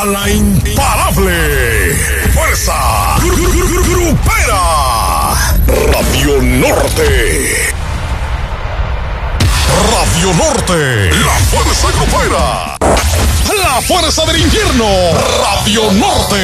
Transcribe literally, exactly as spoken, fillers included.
a la imparable fuerza gru- gru- gru- gru- grupera Radio Norte. Radio Norte, la fuerza grupera, la fuerza del invierno, Radio Norte.